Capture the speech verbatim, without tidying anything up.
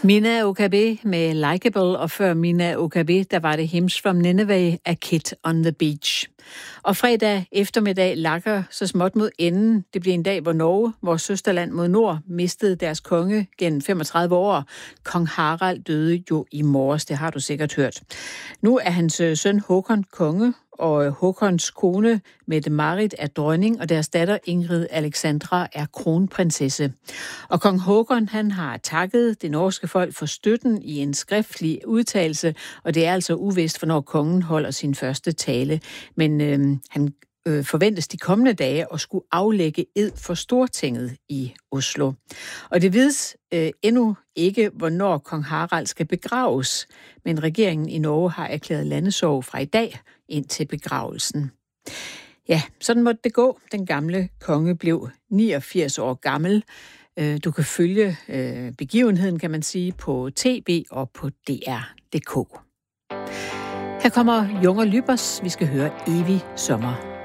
Mina Okabe med Likeable, og før Mina Okabe, der var det Hymns from Nineveh af Kid on the Beach. Og fredag eftermiddag lakker så småt mod enden. Det bliver en dag, hvor Norge, vores søsterland mod nord, mistede deres konge gennem femogtredive år. Kong Harald døde jo i morges, det har du sikkert hørt. Nu er hans søn Håkon konge, og Håkons kone Mette-Marit er dronning, og deres datter Ingrid Alexandra er kronprinsesse. Og kong Håkon, han har takket det norske folk for støtten i en skriftlig udtalelse, og det er altså uvist, hvornår kongen holder sin første tale. Men øh, han øh, forventes de kommende dage at skulle aflægge ed for Stortinget i Oslo. Og det vides øh, endnu ikke, hvornår kong Harald skal begraves, men regeringen i Norge har erklæret landesorg fra i dag ind til begravelsen. Ja, sådan måtte det gå. Den gamle konge blev niogfirs år gammel. Du kan følge begivenheden, kan man sige, på T V og på D R punktum d k. Her kommer Junger Lybers. Vi skal høre Evig sommer.